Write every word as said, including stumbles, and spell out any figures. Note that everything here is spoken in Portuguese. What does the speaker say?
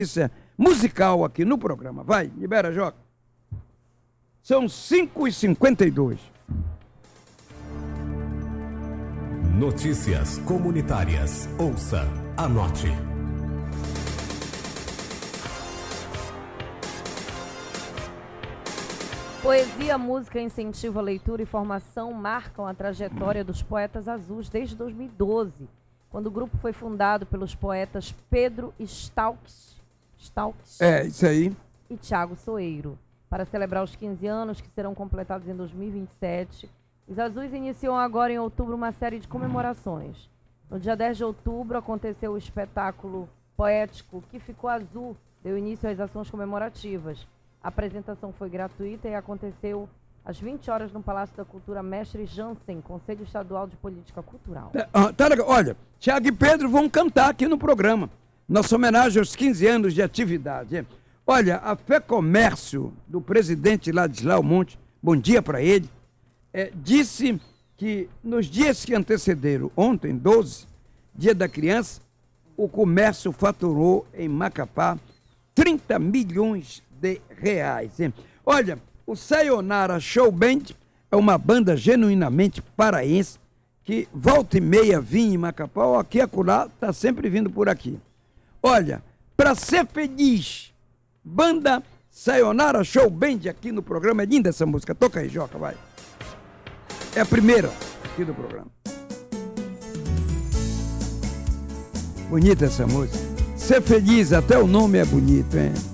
musical aqui no programa. Vai, libera, Joca. São cinco e cinquenta e dois. Notícias comunitárias. Ouça, anote. Poesia, música, incentivo à leitura e formação marcam a trajetória dos Poetas Azuis desde dois mil e doze, quando o grupo foi fundado pelos poetas Pedro Stalks, Stalks é, isso aí. e Tiago Soeiro. Para celebrar os quinze anos, que serão completados em dois mil e vinte e sete, os Azuis iniciam agora em outubro uma série de comemorações. No dia dez de outubro aconteceu o espetáculo poético Que Ficou Azul, deu início às ações comemorativas. A apresentação foi gratuita e aconteceu às vinte horas no Palácio da Cultura Mestre Jansen, Conselho Estadual de Política Cultural. É, ah, tá legal. Olha, Tiago e Pedro vão cantar aqui no programa. Nossa homenagem aos quinze anos de atividade. Olha, a Fé Comércio do presidente Ladislau Monte, bom dia para ele, é, disse que nos dias que antecederam, ontem, doze, dia da criança, o comércio faturou em Macapá trinta milhões de reais. Hein? Olha, o Sayonara Show Band é uma banda genuinamente paraense que volta e meia vinha em Macapá, ou aqui e acolá, está sempre vindo por aqui. Olha, para ser feliz, banda Sayonara Show Band aqui no programa. É linda essa música. Toca aí, Joca, vai. É a primeira aqui do programa. Bonita essa música. Ser feliz, até o nome é bonito, hein?